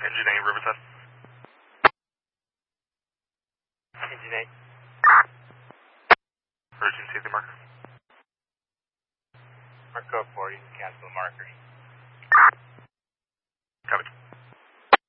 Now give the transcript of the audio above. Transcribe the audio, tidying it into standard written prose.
Engine 8, Riverside. Engine 8. Routine safety mark. Mark code 4, you can cancel the marker.